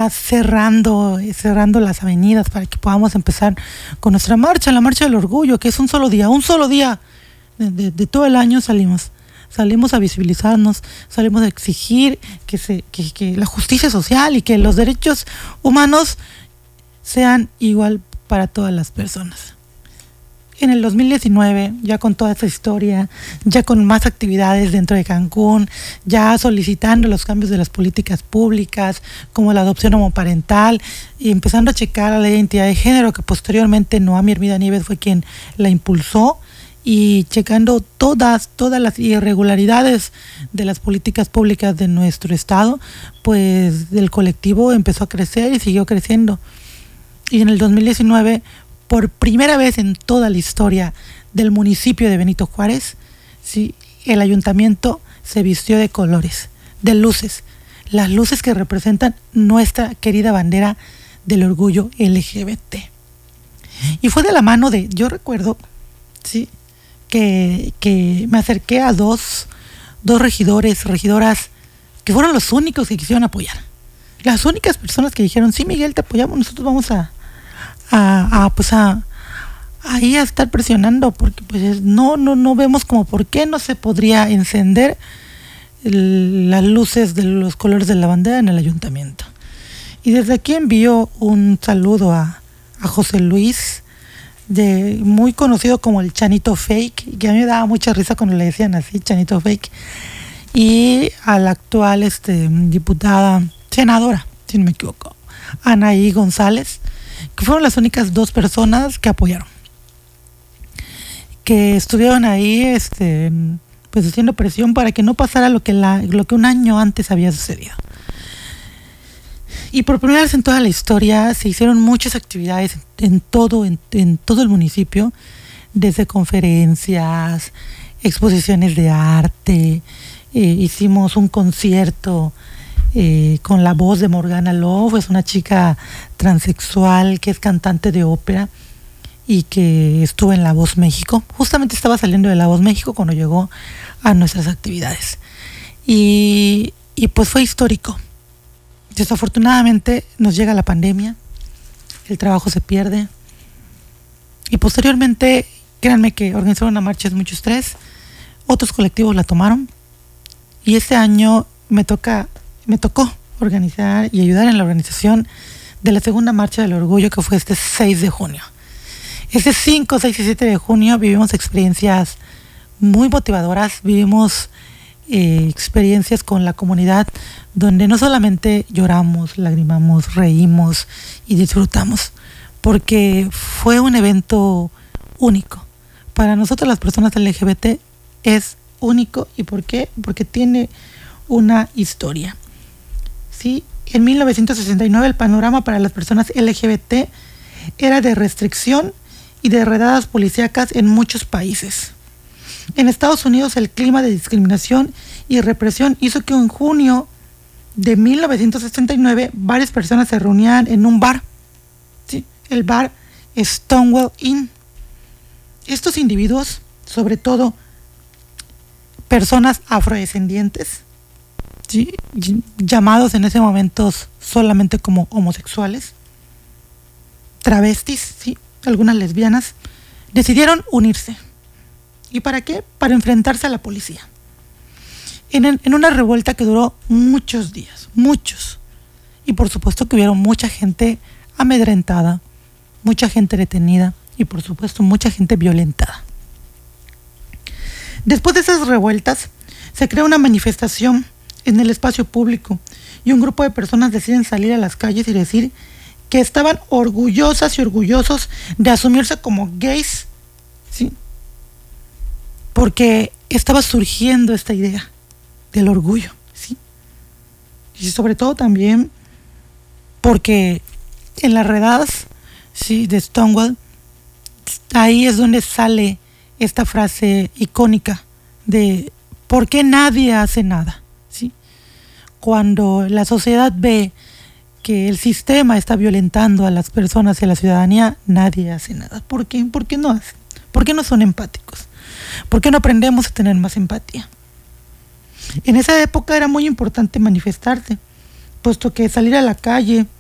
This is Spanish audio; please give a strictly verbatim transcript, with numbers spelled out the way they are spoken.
ya cerrando, cerrando las avenidas para que podamos empezar con nuestra marcha, la marcha del orgullo, que es un solo día, un solo día de, de, de todo el año salimos. Salimos a visibilizarnos, salimos a exigir que, se, que, que la justicia social y que los derechos humanos sean igual para todas las personas. En el dos mil diecinueve, ya con toda esta historia, ya con más actividades dentro de Cancún, ya solicitando los cambios de las políticas públicas, como la adopción homoparental, y empezando a checar la ley de identidad de género, que posteriormente Noamí Hermida Nieves fue quien la impulsó, y checando todas, todas las irregularidades de las políticas públicas de nuestro estado, pues el colectivo empezó a crecer y siguió creciendo. Y en el dos mil diecinueve, por primera vez en toda la historia del municipio de Benito Juárez, sí, el ayuntamiento se vistió de colores, de luces, las luces que representan nuestra querida bandera del orgullo L G B T. Y fue de la mano de, yo recuerdo, sí, que, que me acerqué a dos, dos regidores, regidoras, que fueron los únicos que quisieron apoyar. Las únicas personas que dijeron, sí, Miguel, te apoyamos, nosotros vamos a A, a pues a ahí a estar presionando, porque pues no no no vemos como por qué no se podría encender el, las luces de los colores de la bandera en el ayuntamiento. Y desde aquí envío un saludo a, a José Luis, de muy conocido como el Chanito Fake, que a mí me daba mucha risa cuando le decían así, Chanito Fake, y a la actual este diputada, senadora, si no me equivoco, Anaí González, que fueron las únicas dos personas que apoyaron, que estuvieron ahí este, pues haciendo presión para que no pasara lo que, la, lo que un año antes había sucedido. Y por primera vez en toda la historia se hicieron muchas actividades en, en, todo, en, en todo el municipio, desde conferencias, exposiciones de arte, eh, hicimos un concierto Eh, con la voz de Morgana Love, es una chica transexual que es cantante de ópera y que estuvo en La Voz México. Justamente estaba saliendo de La Voz México cuando llegó a nuestras actividades. Y, y pues fue histórico. Desafortunadamente nos llega la pandemia, el trabajo se pierde y posteriormente, créanme que organizar una marcha es mucho estrés. Otros colectivos la tomaron y este año me toca me tocó organizar y ayudar en la organización de la segunda marcha del orgullo, que fue este seis de junio. Este cinco, seis y siete de junio vivimos experiencias muy motivadoras, vivimos eh, experiencias con la comunidad donde no solamente lloramos, lagrimamos, reímos y disfrutamos, porque fue un evento único. Para nosotros las personas L G B T es único. ¿Y por qué? Porque tiene una historia. Sí, en mil novecientos sesenta y nueve el panorama para las personas L G B T era de restricción y de redadas policíacas en muchos países. En Estados Unidos el clima de discriminación y represión hizo que en junio de mil novecientos sesenta y nueve varias personas se reunían en un bar, ¿sí? El bar Stonewall Inn. Estos individuos, sobre todo personas afrodescendientes, ¿sí?, llamados en ese momento solamente como homosexuales, travestis, ¿sí?, algunas lesbianas, decidieron unirse. ¿Y para qué? Para enfrentarse a la policía. En, en una revuelta que duró muchos días, muchos. Y por supuesto que hubieron mucha gente amedrentada, mucha gente detenida y por supuesto mucha gente violentada. Después de esas revueltas, se crea una manifestación en el espacio público y un grupo de personas deciden salir a las calles y decir que estaban orgullosas y orgullosos de asumirse como gays, ¿sí?, porque estaba surgiendo esta idea del orgullo, ¿sí?, y sobre todo también porque en las redadas, ¿sí?, de Stonewall, ahí es donde sale esta frase icónica de ¿por qué nadie hace nada? ¿Sí? Cuando la sociedad ve que el sistema está violentando a las personas y a la ciudadanía, nadie hace nada. ¿Por qué? ¿Por qué no hacen? ¿Por qué no son empáticos? ¿Por qué no aprendemos a tener más empatía? En esa época era muy importante manifestarse, puesto que salir a la calle